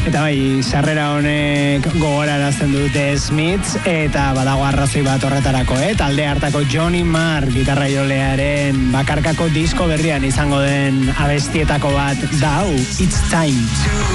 Eta bai, sarrera honek gogorarazten dute Smiths, eta badago arrazoi bat horretarako, talde hartako Johnny Marr gitarra jolearen bakarkako disko berrian izango den abestietako bat da hau, It's Time.